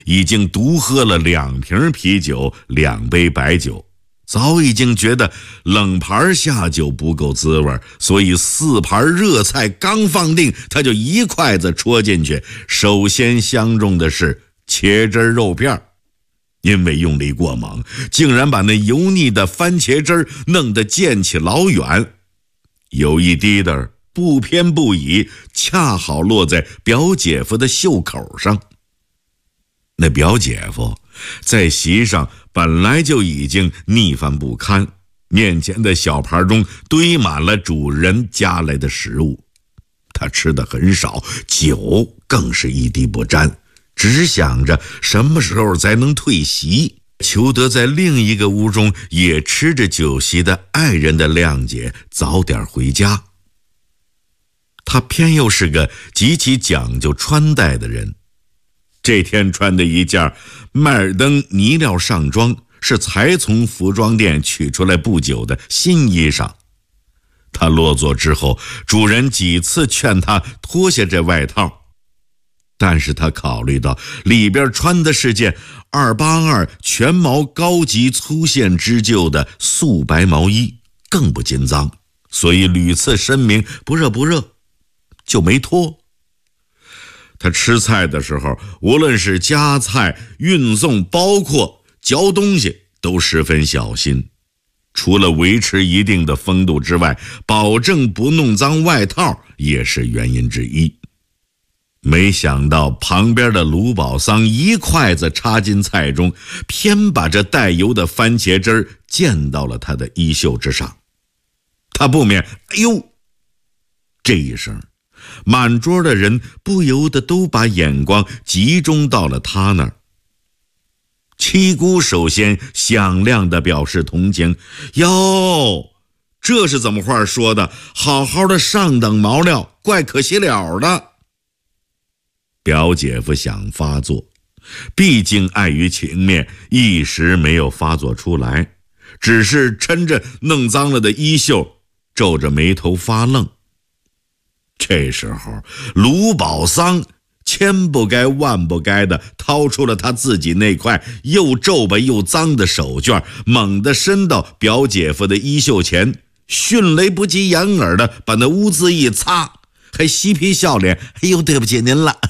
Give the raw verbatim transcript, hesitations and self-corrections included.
已经独喝了两瓶啤酒，两杯白酒，早已经觉得冷盘下酒不够滋味，所以四盘热菜刚放定，他就一筷子戳进去。首先相中的是茄汁肉片，因为用力过猛，竟然把那油腻的番茄汁弄得溅起老远。有一滴的不偏不倚，恰好落在表姐夫的袖口上。那表姐夫在席上本来就已经腻烦不堪，面前的小盘中堆满了主人夹来的食物，他吃得很少，酒更是一滴不沾，只想着什么时候才能退席，求得在另一个屋中也吃着酒席的爱人的谅解，早点回家。他偏又是个极其讲究穿戴的人，这天穿的一件麦尔登呢料上装，是才从服装店取出来不久的新衣裳。他落座之后，主人几次劝他脱下这外套，但是他考虑到里边穿的是件二八二全毛高级粗线织就的素白毛衣，更不禁脏，所以屡次申明不热不热，就没脱。他吃菜的时候，无论是夹菜、运送，包括嚼东西，都十分小心。除了维持一定的风度之外，保证不弄脏外套也是原因之一。没想到旁边的卢宝桑一筷子插进菜中，偏把这带油的番茄汁儿溅到了他的衣袖之上。他不免哎呦这一声，满桌的人不由得都把眼光集中到了他那儿。七姑首先响亮地表示同情：哟，这是怎么话说的？好好的上等毛料，怪可惜了的。表姐夫想发作，毕竟碍于情面，一时没有发作出来，只是抻着弄脏了的衣袖，皱着眉头发愣。这时候卢宝桑千不该万不该的掏出了他自己那块又皱巴又脏的手绢，猛地伸到表姐夫的衣袖前，迅雷不及掩耳的把那污渍一擦，还嬉皮笑脸：哎呦，对不起您了。